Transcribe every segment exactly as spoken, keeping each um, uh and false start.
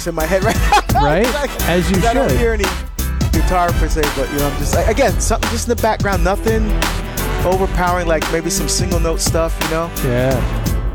in my head right now. Right? Like, As you I should. don't hear any guitar per se, but you know, I'm just like, again, something just in the background, nothing overpowering, like maybe some single note stuff, you know? Yeah.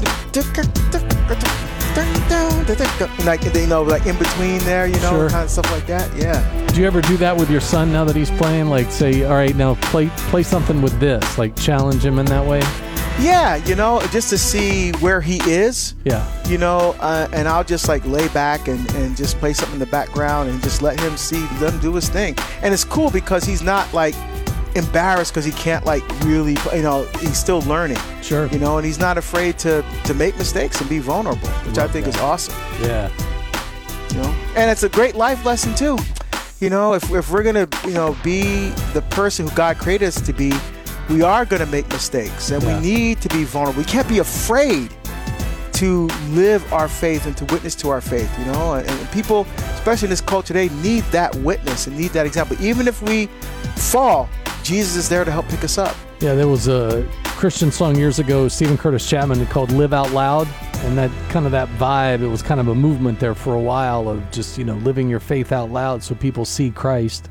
Like, you know, like in between there, you know, Sure. kind of stuff like that. Yeah. Do you ever do that with your son now that he's playing? Like, say, all right, now play play something with this. Like, challenge him in that way? Yeah, you know, just to see where he is. Yeah. You know, uh, and I'll just like lay back and, and just play something in the background and just let him see, let him do his thing. And it's cool because he's not like embarrassed because he can't like really, you know, he's still learning. Sure. You know, and he's not afraid to, to make mistakes and be vulnerable, which Love I think that. is awesome. Yeah. You know, and it's a great life lesson too. You know, if, if we're going to, you know, be the person who God created us to be, we are going to make mistakes, and Yeah. we need to be vulnerable. We can't be afraid to live our faith and to witness to our faith, you know, and, and people, especially in this culture, they need that witness and need that example. Even if we fall, Jesus is there to help pick us up. Yeah, there was a Christian song years ago, Stephen Curtis Chapman, called Live Out Loud. And that kind of that vibe, it was kind of a movement there for a while of just, you know, living your faith out loud so people see Christ.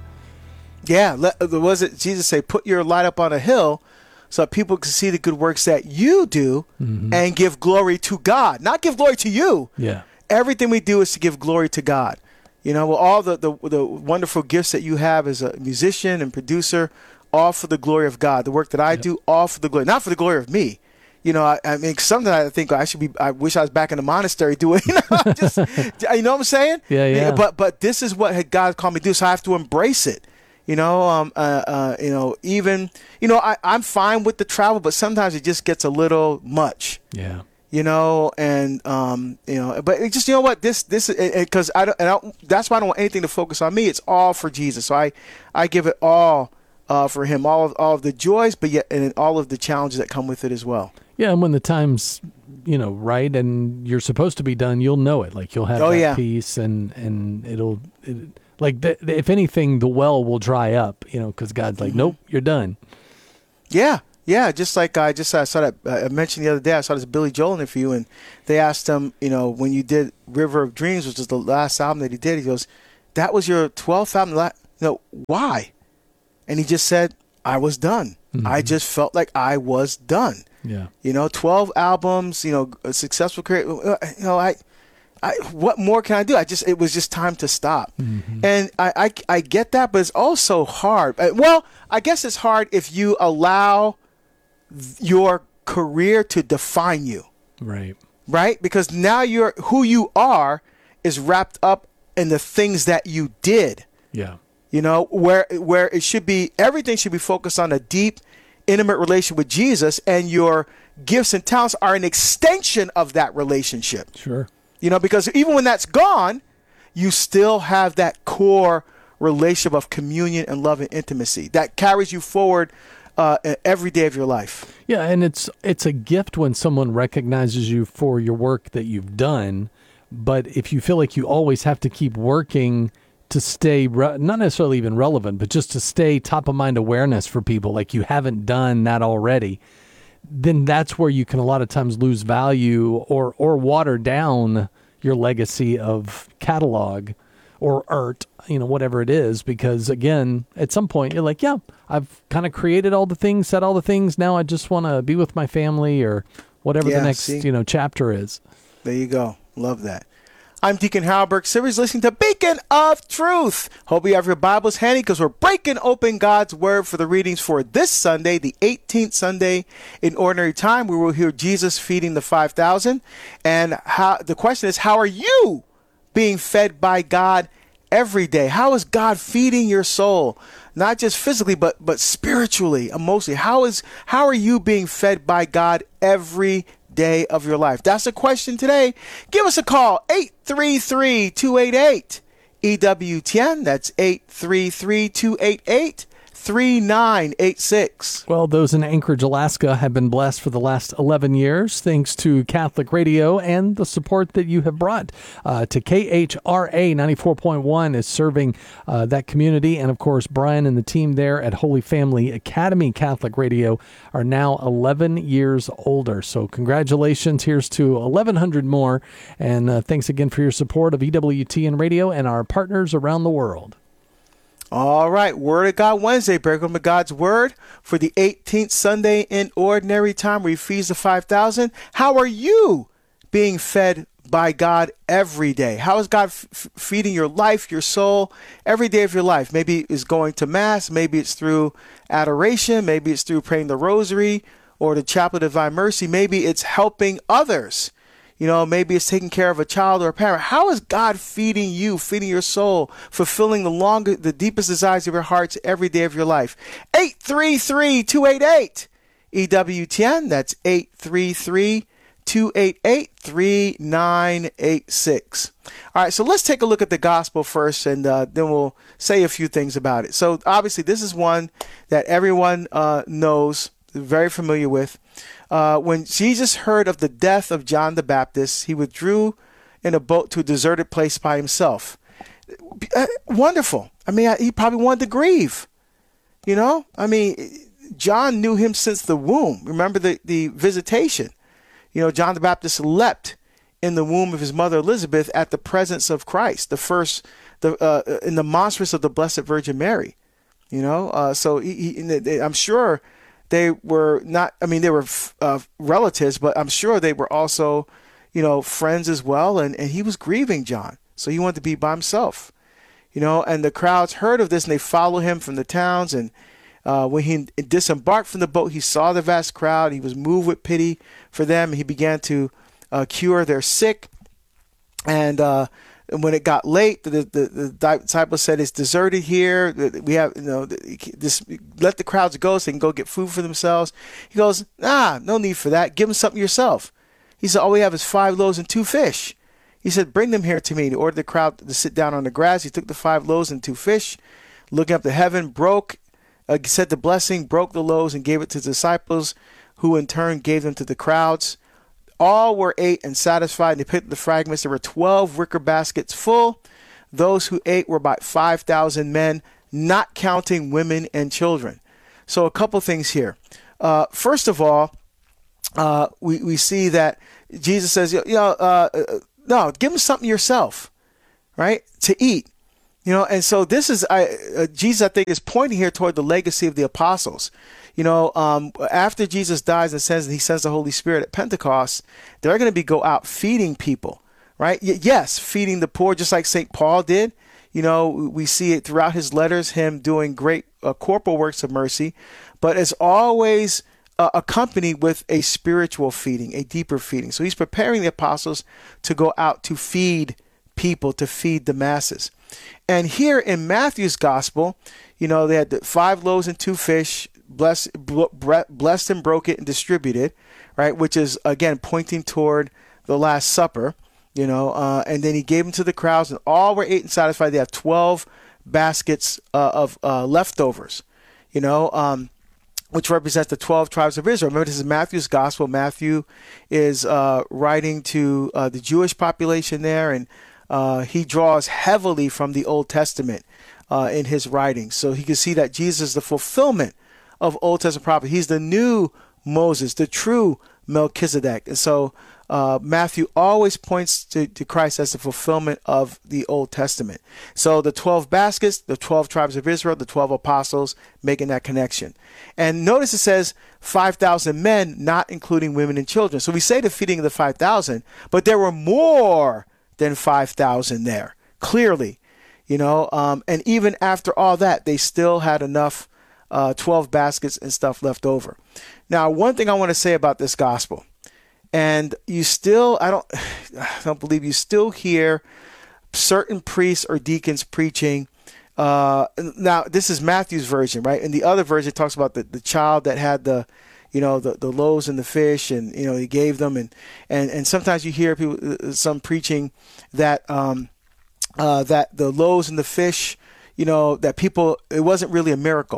Yeah, let, was it Jesus say, put your light up on a hill so that people can see the good works that you do Mm-hmm. and give glory to God, not give glory to you. Yeah. Everything we do is to give glory to God. You know, well, all the, the, the wonderful gifts that you have as a musician and producer, all for the glory of God. The work that I Yep. do, all for the glory, not for the glory of me. You know, I, I mean, sometimes I think I should be, I wish I was back in the monastery doing, you know, just, you know what I'm saying? Yeah, yeah. But, but this is what God called me to do, so I have to embrace it. You know, um, uh, uh, you know, even, you know, I, I'm fine with the travel, but sometimes it just gets a little much. Yeah. You know, and um, you know, but it just, you know what, this this because I don't, and I, that's why I don't want anything to focus on me. It's all for Jesus, so I I give it all uh, for Him, all of all of the joys, but yet and all of the challenges that come with it as well. Yeah, and when the time's, you know, right and you're supposed to be done, you'll know it. Like, you'll have Oh, that yeah. peace, and and it'll it, like the, the- if anything, the well will dry up. You know, because God's like, Mm-hmm. nope, you're done. Yeah, yeah. Just like I just I saw that uh, I mentioned the other day, I saw this Billy Joel interview, and they asked him, you know, when you did River of Dreams, which was the last album that he did, he goes, "That was your twelfth album." la- You know, why? And he just said, "I was done. I just felt like I was done." Yeah. You know, twelve albums. You know, a successful career. uh, You know, I. I, what more can I do? I just it was just time to stop, and I, I I get that, but it's also hard. Uh, Well, I guess it's hard if you allow th- your career to define you, Right. right? Because now you're who you are is wrapped up in the things that you did. Yeah. You know, where where it should be everything should be focused on a deep, intimate relation with Jesus, and your gifts and talents are an extension of that relationship. Sure. You know, because even when that's gone, you still have that core relationship of communion and love and intimacy that carries you forward uh, every day of your life. Yeah, and it's it's a gift when someone recognizes you for your work that you've done. But if you feel like you always have to keep working to stay, re- not necessarily even relevant, but just to stay top of mind awareness for people, like you haven't done that already, then that's where you can a lot of times lose value or or water down your legacy of catalog or art, you know, whatever it is, because again, at some point you're like, yeah, I've kind of created all the things, said all the things. Now I just want to be with my family or whatever Yeah, the next, see? you know, chapter is. There you go. Love that. I'm Deacon Halberg. Series listening to Beacon of Truth. Hope you have your Bibles handy because we're breaking open God's Word for the readings for this Sunday, the eighteenth Sunday in Ordinary Time. We will hear Jesus feeding the five thousand. And how the question is, how are you being fed by God every day? How is God feeding your soul? Not just physically, but but spiritually, emotionally. How is how are you being fed by God every day of your life? That's the question today. Give us a call, eight three three, two eight eight, E W T N. That's eight three three, two eight eight, three nine eight six. Well, those in Anchorage, Alaska have been blessed for the last eleven years thanks to Catholic Radio and the support that you have brought uh, to K H R A ninety-four point one is serving uh, that community. And, of course, Brian and the team there at Holy Family Academy Catholic Radio are now eleven years older. So congratulations. Here's to eleven hundred more. And uh, thanks again for your support of E W T N Radio and our partners around the world. All right, Word of God Wednesday, break open God's Word for the eighteenth Sunday in Ordinary Time. We feed the five thousand. How are you being fed by God every day? How is God f- feeding your life, your soul, every day of your life? Maybe it's going to Mass. Maybe it's through adoration. Maybe it's through praying the Rosary or the Chaplet of Divine Mercy. Maybe it's helping others. You know, maybe it's taking care of a child or a parent. How is God feeding you, feeding your soul, fulfilling the longer, the deepest desires of your hearts every day of your life? eight three three, two eight eight, E W T N. That's eight three three, two eight eight, three nine eight six. All right, so let's take a look at the gospel first, and uh, then we'll say a few things about it. So obviously, this is one that everyone uh, knows, very familiar with. Uh, when Jesus heard of the death of John the Baptist, he withdrew in a boat to a deserted place by himself. Uh, wonderful. I mean, he probably wanted to grieve. You know, I mean, John knew him since the womb. Remember the, the visitation. You know, John the Baptist leapt in the womb of his mother Elizabeth at the presence of Christ, the first, the uh, in the monstrance of the Blessed Virgin Mary. You know, uh, so he, he, I'm sure they were not, I mean, they were uh, relatives, but I'm sure they were also, you know, friends as well. And, and he was grieving John. So he wanted to be by himself, you know, and the crowds heard of this and they followed him from the towns. And uh, when he disembarked from the boat, he saw the vast crowd. He was moved with pity for them. He began to uh, cure their sick. And, uh, And when it got late, the, the, the disciples said, "It's deserted here. We have, you know, this. Let the crowds go so they can go get food for themselves." He goes, "Ah, no need for that. Give them something yourself." He said, "All we have is five loaves and two fish." He said, "Bring them here to me." He ordered the crowd to sit down on the grass. He took the five loaves and two fish, looking up to heaven, broke, uh, said the blessing, broke the loaves, and gave it to the disciples, who in turn gave them to the crowds. All were ate and satisfied, and they picked up the fragments. There were twelve wicker baskets full. Those who ate were about five thousand men, not counting women and children. So a couple things here. Uh, first of all, uh, we, we see that Jesus says, you know, uh, uh, no, give them something yourself, right, to eat. You know, and so this is, I, uh, Jesus, I think, is pointing here toward the legacy of the apostles. You know, um, after Jesus dies and sends, he sends the Holy Spirit at Pentecost, they're going to be go out feeding people, right? Y- yes, feeding the poor, just like Saint Paul did. You know, we see it throughout his letters, him doing great uh, corporal works of mercy, but it's always uh, accompanied with a spiritual feeding, a deeper feeding. So he's preparing the apostles to go out to feed people, to feed the masses. And here in Matthew's gospel, you know, they had the five loaves and two fish, blessed, blessed and broke it and distributed, right? Which is, again, pointing toward the Last Supper, you know, uh, and then he gave them to the crowds, and all were ate and satisfied. They have twelve baskets uh, of uh, leftovers, you know, um, which represents the twelve tribes of Israel. Remember, this is Matthew's gospel. Matthew is uh, writing to uh, the Jewish population there, and uh, he draws heavily from the Old Testament uh, in his writings. So he can see that Jesus is the fulfillment of Old Testament prophecy. He's the new Moses, the true Melchizedek. And so uh, Matthew always points to, to Christ as the fulfillment of the Old Testament. So the twelve baskets, the twelve tribes of Israel, the twelve apostles, making that connection. And notice it says five thousand men, not including women and children. So we say the feeding of the five thousand, but there were more than five thousand there, clearly. You know, um, and even after all that, they still had enough uh, twelve baskets and stuff left over. Now, one thing I want to say about this gospel, and you still, I don't, I don't believe you still hear certain priests or deacons preaching. Uh, now, this is Matthew's version, right? And the other version talks about the, the child that had the, you know, the, the loaves and the fish, and, you know, he gave them. And, and, and sometimes you hear people, some preaching that, um, uh, that the loaves and the fish, you know, that people, it wasn't really a miracle,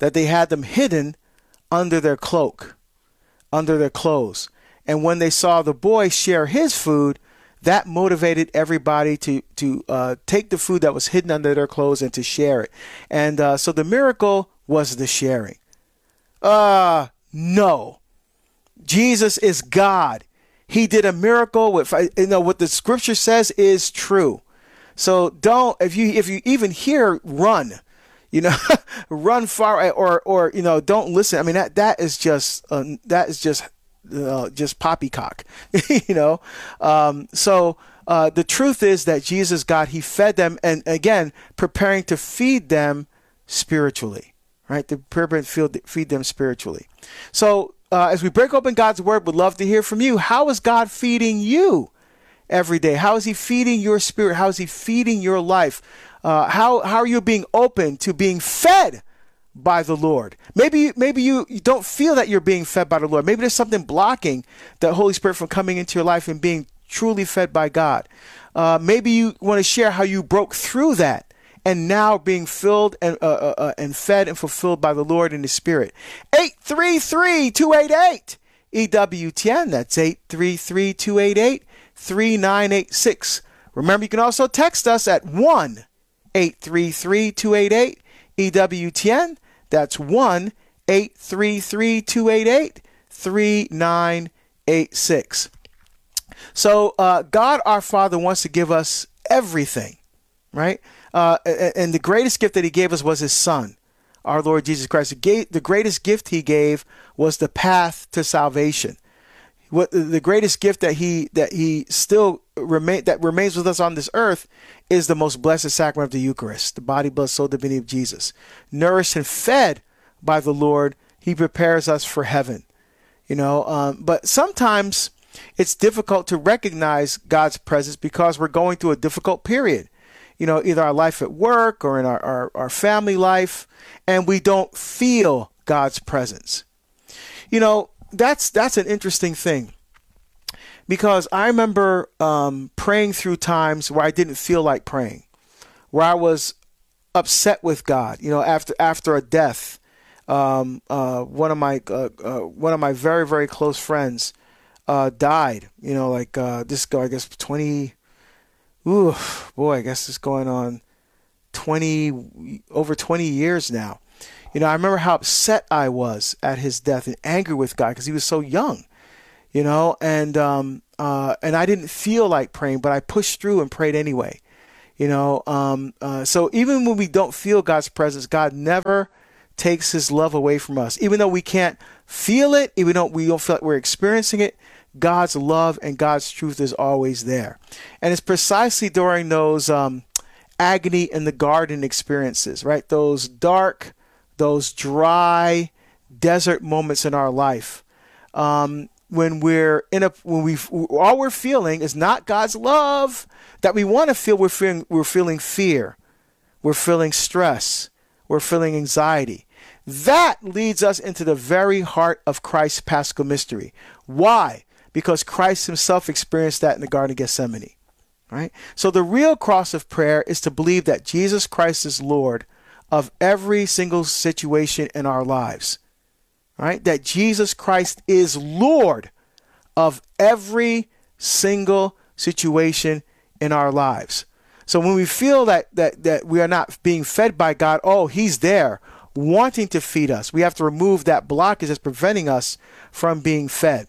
that they had them hidden under their cloak, under their clothes. And when they saw the boy share his food, that motivated everybody to to uh, take the food that was hidden under their clothes and to share it. And uh, so the miracle was the sharing. Uh, no. Jesus is God. He did a miracle with, you know, what the scripture says is true. So don't, if you if you even hear run, you know, run far, or or you know, don't listen. I mean, that that is just uh, that is just uh, just poppycock, you know. Um, so uh, the truth is that Jesus, God, he fed them, and again, preparing to feed them spiritually, right? To prepare to feed them spiritually. So uh, as we break open God's word, would love to hear from you. How is God feeding you every day? How is he feeding your spirit? How is he feeding your life? Uh, how how are you being open to being fed by the Lord? Maybe maybe you, you don't feel that you're being fed by the Lord. Maybe there's something blocking the Holy Spirit from coming into your life and being truly fed by God. Uh, maybe you want to share how you broke through that and now being filled and uh, uh, uh, and fed and fulfilled by the Lord in the Spirit. eight three three, two eight eight, E W T N. That's eight three three, two eight eight, three nine eight six. Remember, you can also text us at one eight three three, two eight eight, E W T N. That's one eight three three, two eight eight, three nine eight six. So uh, God our Father wants to give us everything, right? Uh, and the greatest gift that he gave us was his Son, our Lord Jesus Christ. The greatest gift he gave was the path to salvation. What the greatest gift that he that he still remain that remains with us on this earth is the most blessed sacrament of the Eucharist, the body, blood, soul, divinity of Jesus. Nourished and fed by the Lord, he prepares us for heaven. You know, um, but sometimes it's difficult to recognize God's presence because we're going through a difficult period. You know, either our life at work or in our, our, our family life, and we don't feel God's presence. You know, that's that's an interesting thing, because I remember um, praying through times where I didn't feel like praying, where I was upset with God. You know, after after a death, um, uh, one of my uh, uh, one of my very very close friends uh, died. You know, like uh, this guy, I guess twenty. Ooh, boy, I guess it's going on twenty over twenty years now. You know, I remember how upset I was at his death and angry with God because he was so young, you know, and um, uh, and I didn't feel like praying, but I pushed through and prayed anyway, you know. Um, uh, so even when we don't feel God's presence, God never takes his love away from us. Even though we can't feel it, even though we don't feel like we're experiencing it, God's love and God's truth is always there. And it's precisely during those um, agony in the garden experiences, right? Those dark, those dry desert moments in our life, um, when we're in a when we all we're feeling is not God's love that we want to feel. We're feeling we're feeling fear, we're feeling stress, we're feeling anxiety. That leads us into the very heart of Christ's Paschal mystery. Why? Because Christ himself experienced that in the Garden of Gethsemane, right? So the real cross of prayer is to believe that Jesus Christ is Lord of every single situation in our lives, right? That Jesus Christ is Lord of every single situation in our lives. So when we feel that that that we are not being fed by God, oh, he's there wanting to feed us. We have to remove that blockage that's preventing us from being fed.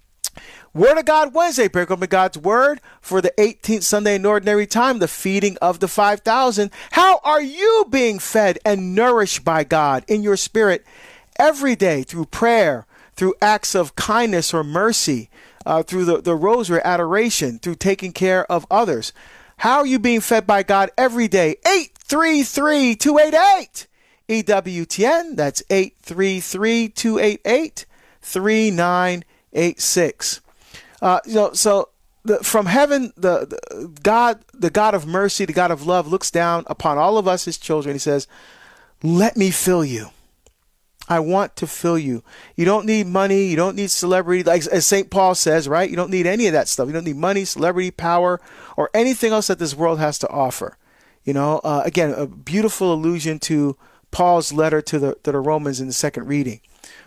Word of God Wednesday, break open God's word for the eighteenth Sunday in Ordinary Time, the feeding of the five thousand. How are you being fed and nourished by God in your spirit every day through prayer, through acts of kindness or mercy, uh, through the, the rosary, adoration, through taking care of others? How are you being fed by God every day? eight three three, two eight eight, E W T N. That's eight three three, two eight eight, three nine eight six. Uh, you know, so the, from heaven, the, the God, the God of mercy, the God of love, looks down upon all of us, his children. He says, "Let me fill you. I want to fill you. You don't need money. You don't need celebrity, like as Saint Paul says, right? You don't need any of that stuff. You don't need money, celebrity, power, or anything else that this world has to offer. You know, uh, again, a beautiful allusion to Paul's letter to the to the Romans in the second reading.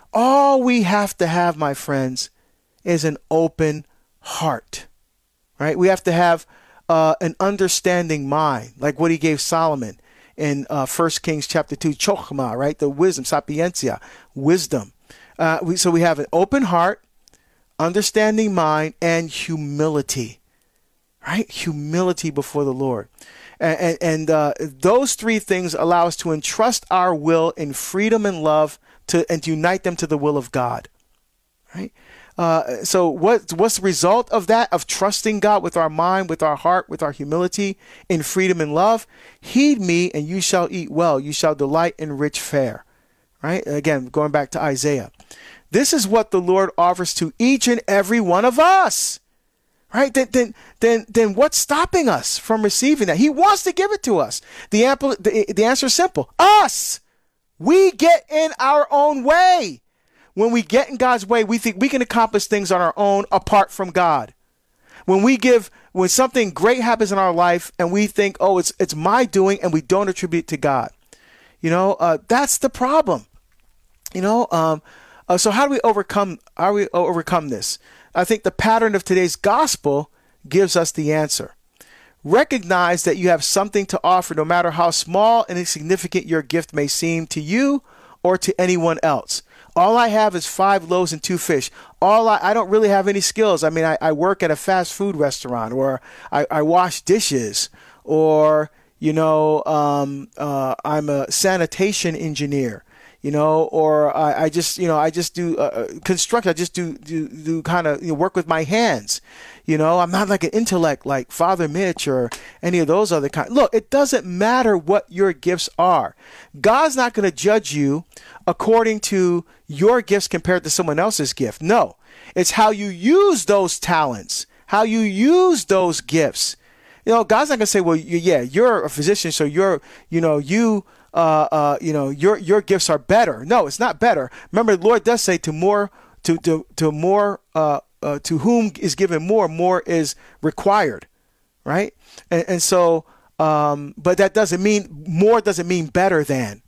All we have to have, my friends, is an open heart, right? We have to have uh, an understanding mind, like what he gave Solomon in uh, First Kings chapter two, chokhmah, right? The wisdom, sapiencia, wisdom. Uh, we, so we have an open heart, understanding mind, and humility, right? Humility before the Lord. And, and, and uh, those three things allow us to entrust our will in freedom and love to and to unite them to the will of God, right? Uh, so what, what's the result of that, of trusting God with our mind, with our heart, with our humility, in freedom and love? Heed me and you shall eat well. You shall delight in rich fare, right? Again, going back to Isaiah. This is what the Lord offers to each and every one of us, right? Then, then, then, then what's stopping us from receiving that? He wants to give it to us. The, ample, the, the answer is simple. Us. We get in our own way. When we get in God's way, we think we can accomplish things on our own apart from God. When we give, when something great happens in our life and we think, oh, it's it's my doing, and we don't attribute it to God, you know, uh, that's the problem. You know, um, uh, so how do we overcome? How do we overcome this? I think the pattern of today's gospel gives us the answer. Recognize that you have something to offer, no matter how small and insignificant your gift may seem to you or to anyone else. All I have is five loaves and two fish. All I, I don't really have any skills. I mean, I, I work at a fast food restaurant, or I, I wash dishes, or, you know, um, uh, I'm a sanitation engineer, you know, or I, I just, you know, I just do uh, construct. I just do, do, do kind of, you know, work with my hands. You know, I'm not like an intellect like Father Mitch or any of those other kind. Look, it doesn't matter what your gifts are. God's not going to judge you according to your gifts compared to someone else's gift. No, it's how you use those talents, how you use those gifts. You know, God's not going to say, well, yeah, you're a physician, so you're, you know, you, uh, uh, you know, your your gifts are better. No, it's not better. Remember, the Lord does say to more, to to to more. Uh, Uh, to whom is given more, more is required, right? And, and so, um, but that doesn't mean, more doesn't mean better than.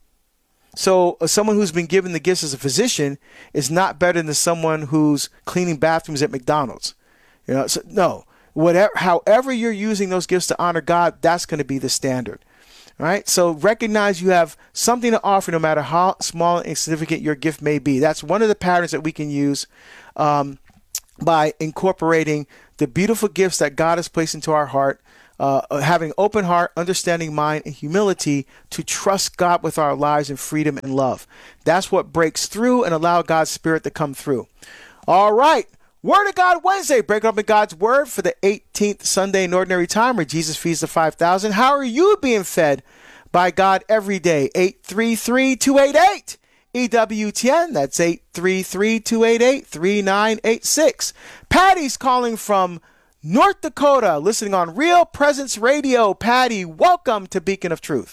So uh, someone who's been given the gifts as a physician is not better than someone who's cleaning bathrooms at McDonald's. You know, so no, whatever, however you're using those gifts to honor God, that's going to be the standard. All right. So recognize you have something to offer, no matter how small and insignificant your gift may be. That's one of the patterns that we can use Um, by incorporating the beautiful gifts that God has placed into our heart, uh, having open heart, understanding mind, and humility to trust God with our lives in freedom and love. That's what breaks through and allow God's Spirit to come through. All right. Word of God Wednesday, breaking up in God's Word for the eighteenth Sunday in Ordinary Time, where Jesus feeds the five thousand. How are you being fed by God every day? eight three three, two eight eight E W T N. That's eight three three, two eight eight, three nine eight six. Patty's calling from North Dakota, listening on Real Presence Radio. Patty, welcome to Beacon of Truth.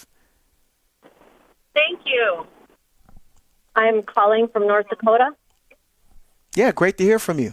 Thank you. I'm calling from North Dakota. Yeah, great to hear from you.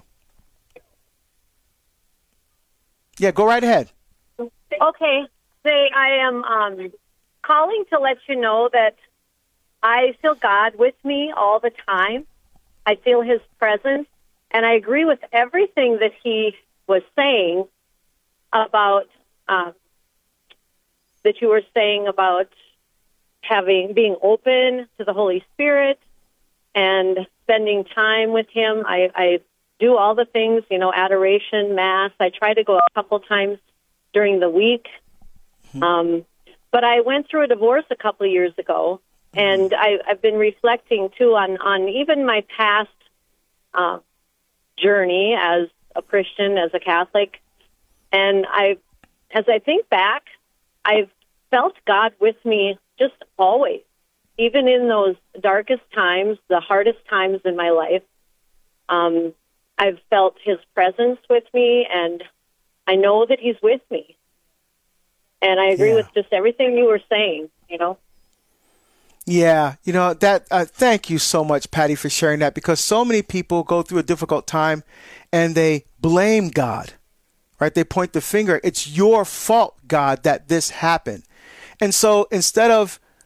Yeah, go right ahead. Okay. Say, I am um, calling to let you know that I feel God with me all the time. I feel His presence, and I agree with everything that He was saying about, uh, that you were saying about having, being open to the Holy Spirit and spending time with Him. I, I do all the things, you know, adoration, Mass. I try to go a couple times during the week. Mm-hmm. Um, but I went through a divorce a couple of years ago. And I, I've been reflecting, too, on, on even my past uh, journey as a Christian, as a Catholic. And I, as I think back, I've felt God with me just always, even in those darkest times, the hardest times in my life. Um, I've felt His presence with me, and I know that He's with me. And I agree yeah. with just everything you were saying, you know. Yeah, you know, that. Uh, thank you so much, Patty, for sharing that, because so many people go through a difficult time and they blame God, right? They point the finger. It's your fault, God, that this happened. And so instead of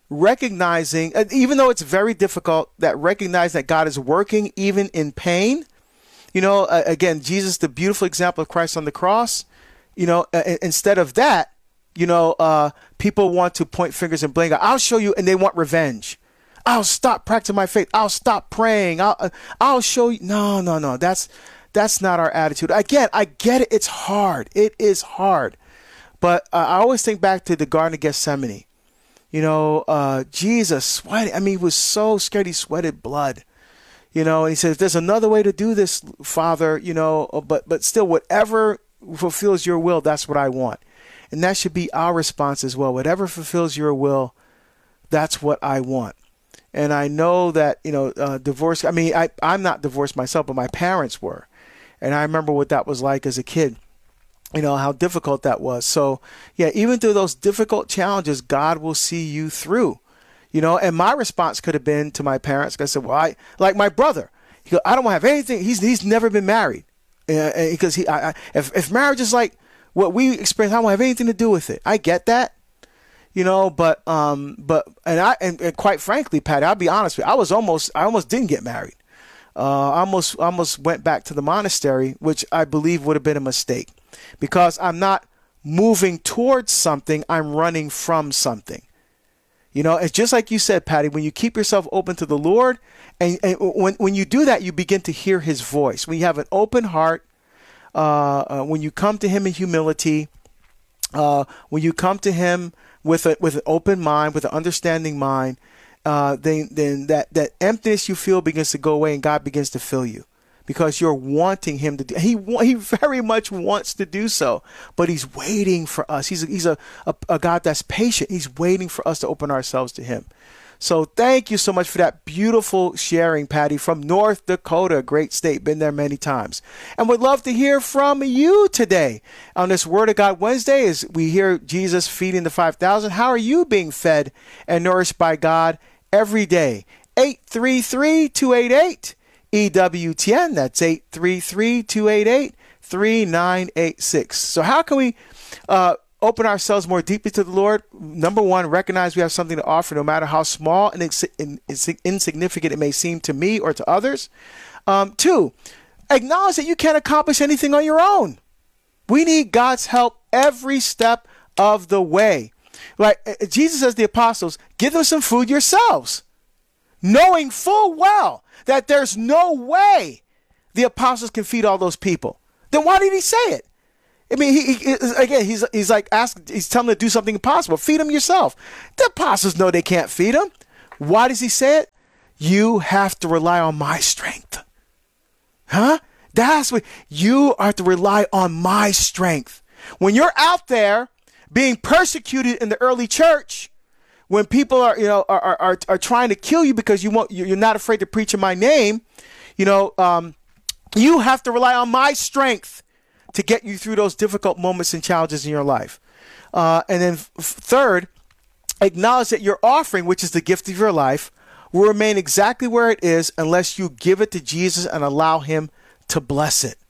recognizing, uh, even though it's very difficult, that recognize that God is working even in pain. You know, uh, again, Jesus, the beautiful example of Christ on the cross. You know, uh, instead of that, you know, uh, people want to point fingers and blame God. I'll show you, and they want revenge. I'll stop practicing my faith. I'll stop praying. I'll, uh, I'll show you. No, no, no. That's that's not our attitude. Again, I get it. It's hard. It is hard. But uh, I always think back to the Garden of Gethsemane. You know, uh, Jesus sweated. I mean, he was so scared. He sweated blood. You know, and he says, "There's another way to do this, Father. You know, but but still, whatever fulfills your will, that's what I want." And that should be our response as well. Whatever fulfills your will, that's what I want. And I know that, you know, uh, divorce, I mean, I, I'm not divorced myself, but my parents were. And I remember what that was like as a kid, you know, how difficult that was. So, yeah, even through those difficult challenges, God will see you through, you know. And my response could have been to my parents, I said, well, I, like my brother, he goes, I don't want to have anything. He's he's never been married. Uh, because he, I, I, if, if marriage is like what we experience, I don't have anything to do with it. I get that, you know, but, um, but, and I, and, and quite frankly, Patty, I'll be honest with you, I was almost, I almost didn't get married. Uh, I almost, almost went back to the monastery, which I believe would have been a mistake, because I'm not moving towards something. I'm running from something. You know, it's just like you said, Patty, when you keep yourself open to the Lord, and, and when, when you do that, you begin to hear his voice. When you have an open heart, Uh, uh, when you come to him in humility, uh, when you come to him with a, with an open mind, with an understanding mind, uh, then then that, that emptiness you feel begins to go away, and God begins to fill you, because you're wanting him to do. He he very much wants to do so, but he's waiting for us. He's a, he's a, a a God that's patient. He's waiting for us to open ourselves to him. So thank you so much for that beautiful sharing, Patty, from North Dakota, great state, been there many times. And would love to hear from you today on this Word of God Wednesday as we hear Jesus feeding the five thousand. How are you being fed and nourished by God every day? eight three three, two eight eight, E W T N. That's eight three three, two eight eight, three nine eight six. So how can we uh, open ourselves more deeply to the Lord? Number one, recognize we have something to offer, no matter how small and ins- ins- insignificant it may seem to me or to others. Um, two, acknowledge that you can't accomplish anything on your own. We need God's help every step of the way. Like Jesus says to the apostles, give them some food yourselves, knowing full well that there's no way the apostles can feed all those people. Then why did he say it? I mean, he, he again, he's he's like ask, he's telling them to do something impossible. Feed them yourself. The apostles know they can't feed them. Why does he say it? You have to rely on my strength. Huh? That's what you are to rely on my strength. When you're out there being persecuted in the early church, when people are, you know, are are, are trying to kill you because you want, you're not afraid to preach in my name, you know, um, you have to rely on my strength to get you through those difficult moments and challenges in your life. Uh, and then f- third, acknowledge that your offering, which is the gift of your life, will remain exactly where it is unless you give it to Jesus and allow him to bless it.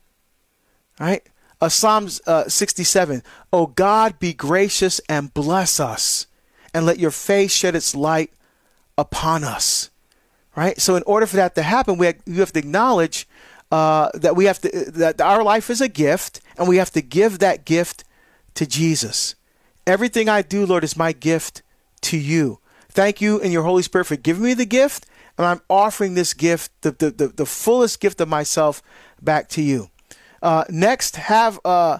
All right? Uh, Psalms uh, sixty-seven, oh God, be gracious and bless us, and let your face shed its light upon us. Right? So in order for that to happen, we have, you have to acknowledge Uh, that we have to, that our life is a gift, and we have to give that gift to Jesus. Everything I do, Lord, is my gift to you. Thank you and your Holy Spirit for giving me the gift, and I'm offering this gift, the the, the, the fullest gift of myself, back to you. Uh, next, have uh,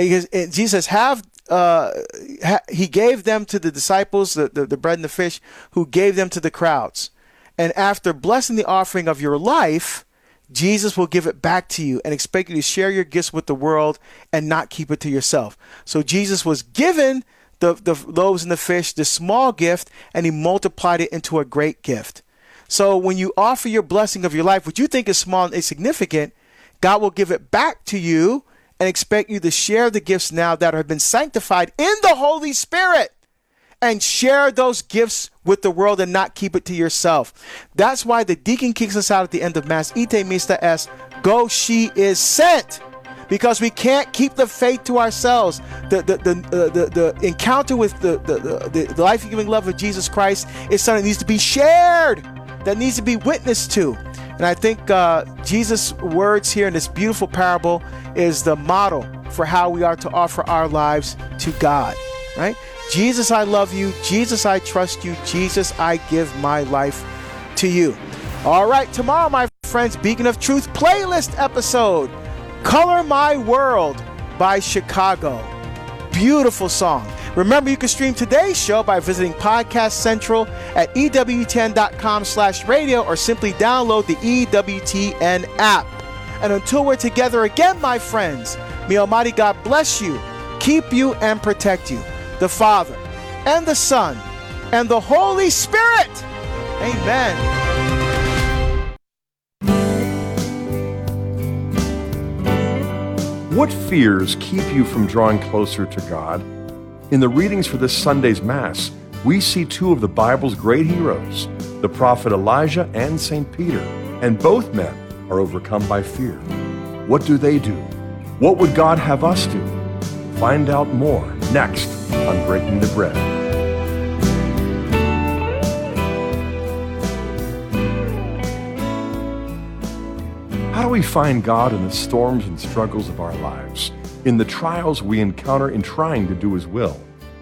Jesus have uh, ha, he gave them to the disciples, the, the the bread and the fish, who gave them to the crowds, and after blessing the offering of your life, Jesus will give it back to you and expect you to share your gifts with the world and not keep it to yourself. So Jesus was given the, the loaves and the fish, the small gift, and he multiplied it into a great gift. So when you offer your blessing of your life, what you think is small and insignificant, God will give it back to you and expect you to share the gifts now that have been sanctified in the Holy Spirit, and share those gifts with the world and not keep it to yourself. That's why the deacon kicks us out at the end of Mass. Ite mista est, go, she is sent. because we can't keep the faith to ourselves. The the the uh, the, the encounter with the the, the the life-giving love of Jesus Christ is something that needs to be shared, that needs to be witnessed to. And I think uh, Jesus' words here in this beautiful parable is the model for how we are to offer our lives to God, right? Jesus, I love you. Jesus, I trust you. Jesus, I give my life to you. All right, tomorrow, my friends, Beacon of Truth playlist episode, Color My World by Chicago. Beautiful song. Remember, you can stream today's show by visiting Podcast Central at E W T N dot com slash radio or simply download the E W T N app. And until we're together again, my friends, may Almighty God bless you, keep you, and protect you. The Father, and the Son, and the Holy Spirit. Amen. What fears keep you from drawing closer to God? In the readings for this Sunday's Mass, we see two of the Bible's great heroes, the prophet Elijah and Saint Peter, and both men are overcome by fear. What do they do? What would God have us do? Find out more next on Breaking the Bread. How do we find God in the storms and struggles of our lives, in the trials we encounter in trying to do His will?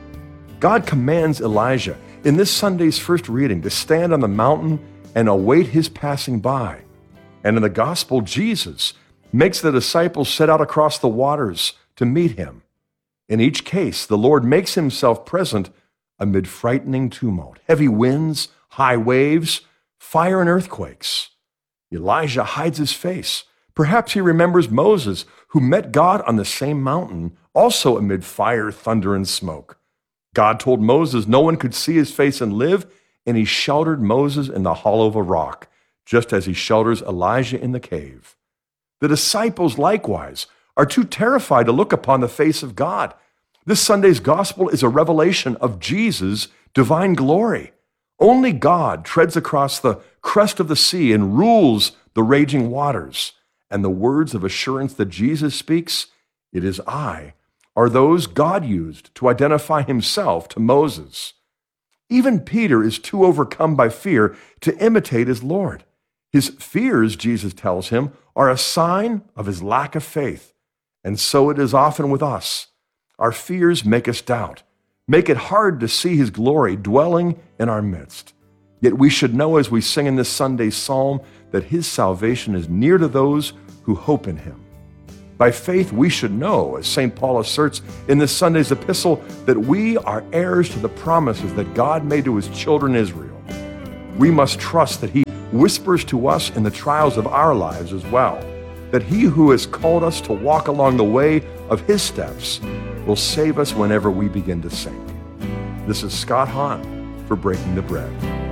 God commands Elijah in this Sunday's first reading to stand on the mountain and await His passing by. And in the Gospel, Jesus makes the disciples set out across the waters to meet Him. In each case, the Lord makes Himself present amid frightening tumult, heavy winds, high waves, fire and earthquakes. Elijah hides his face. Perhaps he remembers Moses, who met God on the same mountain, also amid fire, thunder, and smoke. God told Moses no one could see his face and live, and He sheltered Moses in the hollow of a rock, just as He shelters Elijah in the cave. The disciples, likewise, are too terrified to look upon the face of God. This Sunday's gospel is a revelation of Jesus' divine glory. Only God treads across the crest of the sea and rules the raging waters. And the words of assurance that Jesus speaks, "It is I," are those God used to identify Himself to Moses. Even Peter is too overcome by fear to imitate his Lord. His fears, Jesus tells him, are a sign of his lack of faith. And so it is often with us. Our fears make us doubt, make it hard to see His glory dwelling in our midst. Yet we should know, as we sing in this Sunday's psalm, that His salvation is near to those who hope in Him. By faith, we should know, as Saint Paul asserts in this Sunday's epistle, that we are heirs to the promises that God made to His children Israel. We must trust that He whispers to us in the trials of our lives as well, that He who has called us to walk along the way of His steps will save us whenever we begin to sink. This is Scott Hahn for Breaking the Bread.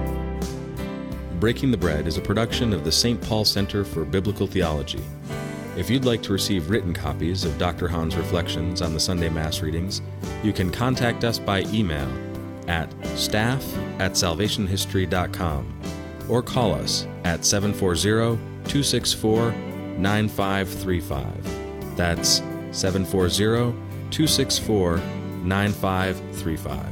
Breaking the Bread is a production of the Saint Paul Center for Biblical Theology. If you'd like to receive written copies of Doctor Hahn's reflections on the Sunday Mass readings, you can contact us by email at staff at salvation history dot com or call us at seven four zero, two six four, nine five three five. That's seven four zero, two six four, nine five three five.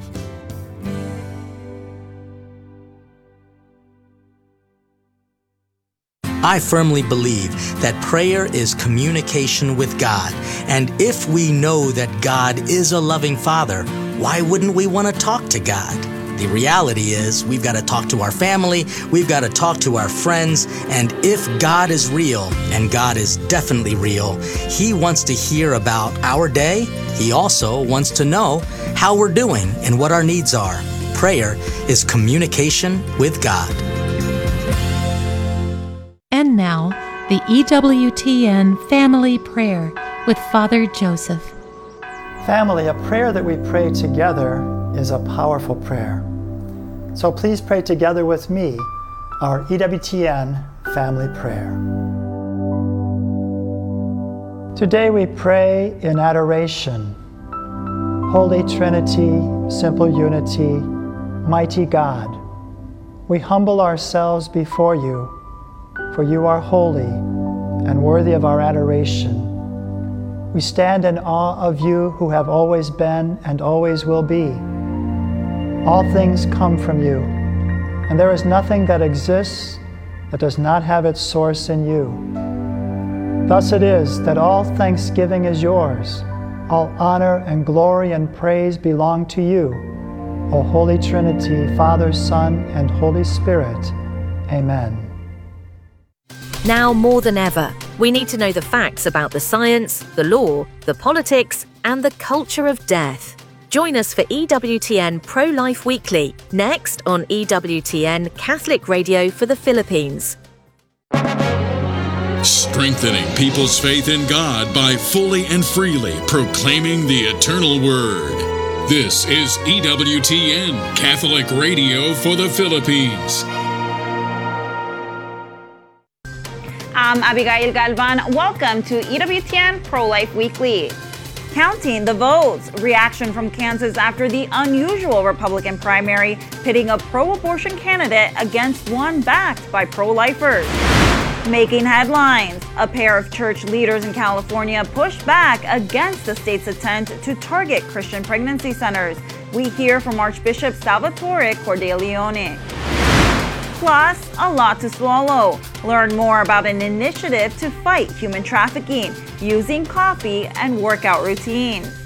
I firmly believe that prayer is communication with God. And if we know that God is a loving Father, why wouldn't we want to talk to God? The reality is we've got to talk to our family, we've got to talk to our friends, and if God is real, and God is definitely real, He wants to hear about our day. He also wants to know how we're doing and what our needs are. Prayer is communication with God. And now, the E W T N Family Prayer with Father Joseph. Family, a prayer that we pray together is a powerful prayer. So please pray together with me our E W T N Family Prayer. Today we pray in adoration. Holy Trinity, simple unity, mighty God, we humble ourselves before you, for you are holy and worthy of our adoration. We stand in awe of you who have always been and always will be. All things come from you, and there is nothing that exists that does not have its source in you. Thus it is that all thanksgiving is yours, all honor and glory and praise belong to you, O Holy Trinity, Father, Son, and Holy Spirit. Amen. Now more than ever, we need to know the facts about the science, the law, the politics, and the culture of death. Join us for E W T N Pro-Life Weekly, next on E W T N Catholic Radio for the Philippines. Strengthening people's faith in God by fully and freely proclaiming the eternal Word. This is E W T N Catholic Radio for the Philippines. I'm Abigail Galvan. Welcome to E W T N Pro-Life Weekly. Counting the votes. Reaction from Kansas after the unusual Republican primary pitting a pro-abortion candidate against one backed by pro-lifers. Making headlines. A pair of church leaders in California pushed back against the state's attempt to target Christian pregnancy centers. We hear from Archbishop Salvatore Cordileone. Plus, a lot to swallow. Learn more about an initiative to fight human trafficking using coffee and workout routines.